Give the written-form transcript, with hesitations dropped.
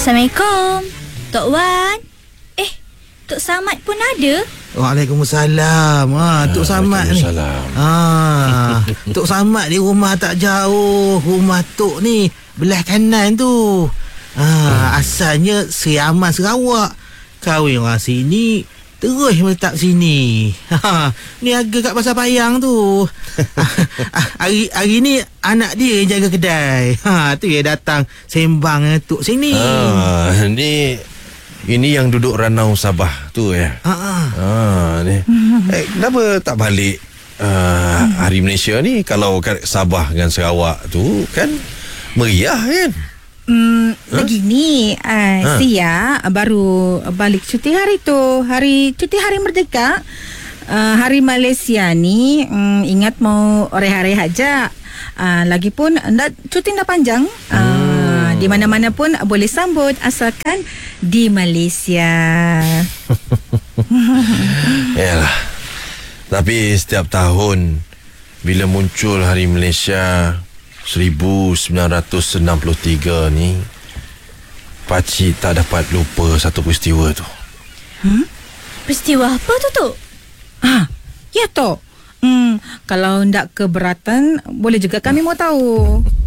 Assalamualaikum, Tok Wan. Tok Samad pun ada? Waalaikumsalam. Tok Samad ni. Tok Samad di rumah tak jauh. Rumah Tok ni belah kanan tu. Asalnya Seriaman Sarawak. Kahwin orang sini, terus meletak sini. Ni harga kat Pasar Payang tu. Hari ni anak dia yang jaga kedai. Tu yang datang sembang dengan Tok sini. Ini yang duduk Ranau Sabah tu ya. Ni. Kenapa tak balik Hari Malaysia ni? Kalau kat Sabah dengan Sarawak tu kan meriah kan? Begini, Sia baru balik cuti hari tu. Cuti hari Merdeka. Hari Malaysia ni ingat mau rehat-rehat je. Lagipun cuti dah panjang. Di mana-mana pun boleh sambut asalkan di Malaysia. Yalah. Tapi setiap tahun bila muncul Hari Malaysia 1963 ni, pakcik tak dapat lupa satu peristiwa tu. Peristiwa apa tu, Tok? Ya, Tok. Kalau ndak keberatan, boleh juga kami mau tahu.